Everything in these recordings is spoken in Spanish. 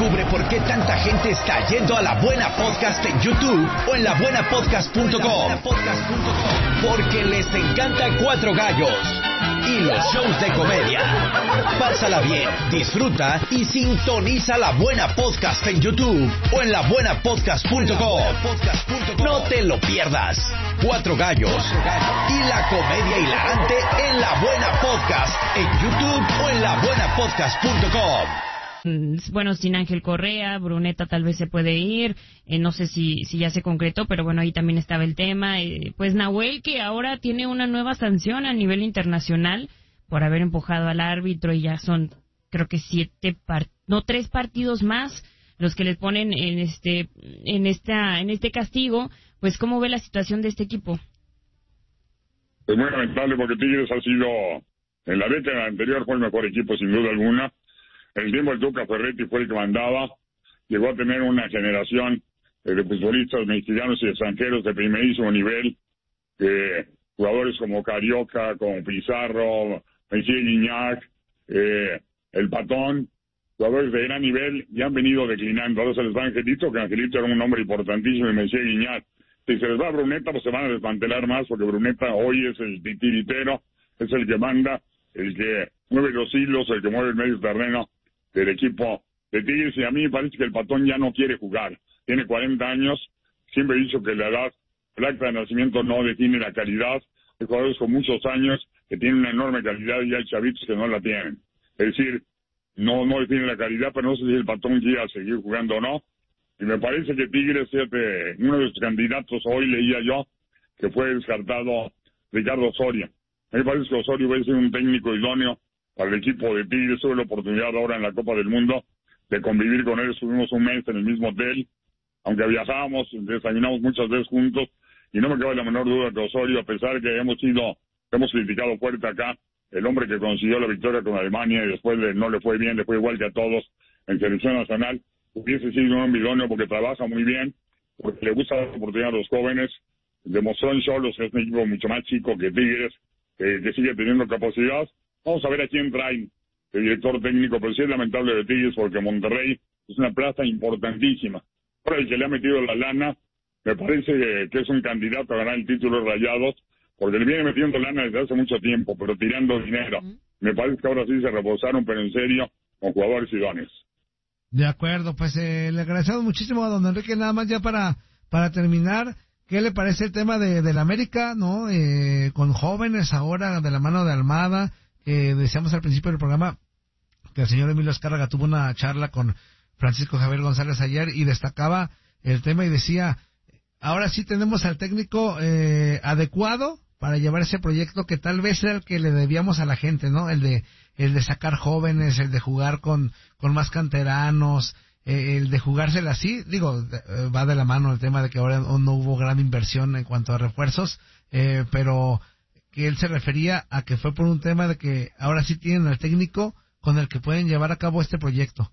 Descubre por qué tanta gente está yendo a La Buena Podcast en YouTube o en labuenapodcast.com. Porque les encanta Cuatro Gallos y los shows de comedia. Pásala bien, disfruta y sintoniza La Buena Podcast en YouTube o en labuenapodcast.com. No te lo pierdas. Cuatro Gallos y la comedia hilarante en La Buena Podcast en YouTube o en labuenapodcast.com. Bueno, sin Ángel Correa, Bruneta tal vez se puede ir, no sé si ya se concretó, pero bueno, ahí también estaba el tema. Pues Nahuel, que ahora tiene una nueva sanción a nivel internacional por haber empujado al árbitro, y ya son, creo que 3 partidos más los que les ponen en este castigo. Pues, ¿cómo ve la situación de este equipo? Es muy lamentable porque Tigres ha sido, en la década anterior fue el mejor equipo sin duda alguna. En el tiempo el Tuca Ferretti fue el que mandaba, llegó a tener una generación de futbolistas mexicanos y extranjeros de primerísimo nivel, jugadores como Carioca, como Pizarro, Messier Guiñac, el Patón, jugadores de gran nivel, y han venido declinando. Ahora se les va Angelito, que Angelito era un hombre importantísimo, y Messier Guiñac. Si se les va a Bruneta, pues se van a desmantelar más, porque Bruneta hoy es el titiritero, es el que manda, el que mueve los hilos, el que mueve el medio terreno del equipo de Tigres. Y a mí me parece que el Patón ya no quiere jugar. Tiene 40 años, siempre he dicho que la edad, el acta de nacimiento no define la calidad. Hay jugadores con muchos años que tienen una enorme calidad y hay chavitos que no la tienen. Es decir, no define la calidad, pero no sé si el Patón quiere seguir jugando o no. Y me parece que Tigres, uno de los candidatos, hoy leía yo, que fue descartado Ricardo Osorio. A mí me parece que Osorio va a ser un técnico idóneo para el equipo de Tigres. Tuve la oportunidad ahora en la Copa del Mundo de convivir con él. Estuvimos un mes en el mismo hotel, aunque viajábamos, desayunamos muchas veces juntos, y no me cabe la menor duda que Osorio, a pesar que hemos criticado fuerte acá, el hombre que consiguió la victoria con Alemania y después no le fue bien, le fue igual que a todos en selección nacional, hubiese sido un hombre idóneo porque trabaja muy bien, porque le gusta la oportunidad a los jóvenes. Demostró en Xolos que es un equipo mucho más chico que Tigres, que sigue teniendo capacidad. Vamos a ver a quién traen el director técnico, pero sí es lamentable de Tigres porque Monterrey es una plaza importantísima. Ahora el que le ha metido la lana, me parece que es un candidato a ganar el título de Rayados, porque le viene metiendo lana desde hace mucho tiempo, pero tirando dinero. Me parece que ahora sí se reposaron, pero en serio, con jugadores idóneos. De acuerdo, pues le agradecemos muchísimo a don Enrique. Nada más ya para terminar, ¿qué le parece el tema de la América, no? Con jóvenes ahora de la mano de Almada. Decíamos al principio del programa que el señor Emilio Azcárraga tuvo una charla con Francisco Javier González ayer y destacaba el tema y decía, ahora sí tenemos al técnico adecuado para llevar ese proyecto que tal vez era el que le debíamos a la gente, ¿no? El de sacar jóvenes, el de jugar con más canteranos, el de jugársela así. Digo, va de la mano el tema de que ahora no hubo gran inversión en cuanto a refuerzos, pero que él se refería a que fue por un tema de que ahora sí tienen al técnico con el que pueden llevar a cabo este proyecto.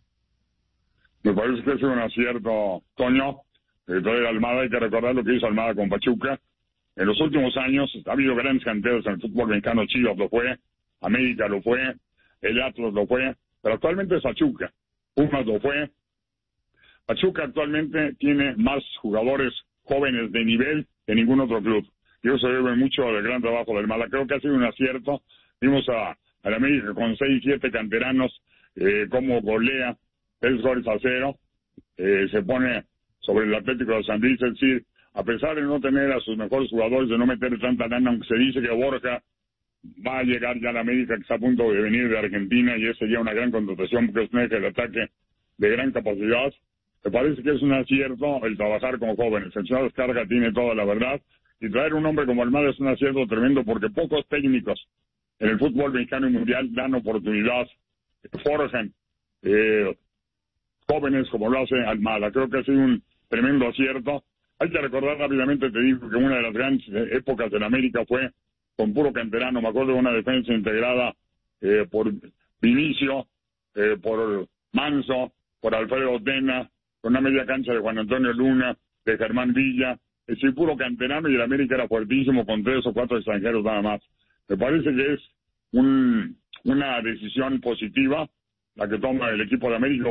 Me parece que es un acierto, Toño. Traer Almada, hay que recordar lo que hizo Almada con Pachuca. En los últimos años ha habido grandes canteras en el fútbol mexicano. Chivas lo fue, América lo fue, el Atlas lo fue, pero actualmente es Pachuca. Pumas lo fue. Pachuca actualmente tiene más jugadores jóvenes de nivel que ningún otro club. Y eso se debe mucho del gran trabajo del Almada. Creo que ha sido un acierto. Vimos a la América con 6, 7 canteranos, como golea 3-0. Se pone sobre el Atlético de San Luis. Es decir, a pesar de no tener a sus mejores jugadores, de no meter tanta lana, aunque se dice que Borja va a llegar ya a la América, que está a punto de venir de Argentina, y esa sería una gran contratación porque es un eje de ataque de gran capacidad. Me parece que es un acierto el trabajar con jóvenes. El señor Azcárraga tiene toda la verdad. Y traer un hombre como Almada es un acierto tremendo porque pocos técnicos en el fútbol mexicano y mundial dan oportunidad, forjan jóvenes como lo hace Almada. Creo que ha sido un tremendo acierto. Hay que recordar rápidamente, te digo, que una de las grandes épocas de la América fue con puro canterano. Me acuerdo de una defensa integrada por Vinicio, por Manso, por Alfredo Tena, con una media cancha de Juan Antonio Luna, de Germán Villa. Es decir, puro canterano, y el América era fuertísimo con 3 o 4 extranjeros nada más. Me parece que es una decisión positiva la que toma el equipo de América.